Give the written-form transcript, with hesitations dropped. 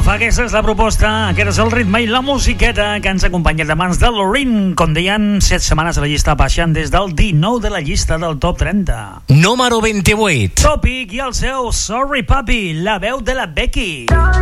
Aquesta és la proposta, aquest és el ritme i la musiqueta que ens ha acompanyat de mans de Loreen. Com deien, 7 setmanes a la llista, baixant des del 19 de la llista del top 30. Número 28. Topic i el seu Sorry Papi, la veu de la Becky.